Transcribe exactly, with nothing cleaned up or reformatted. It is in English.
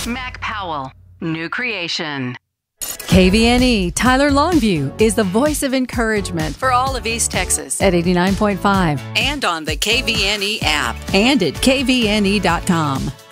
Mac Powell, new creation. K V N E Tyler Longview is the voice of encouragement for all of East Texas at eighty-nine point five and on the K V N E app and at K V N E dot com.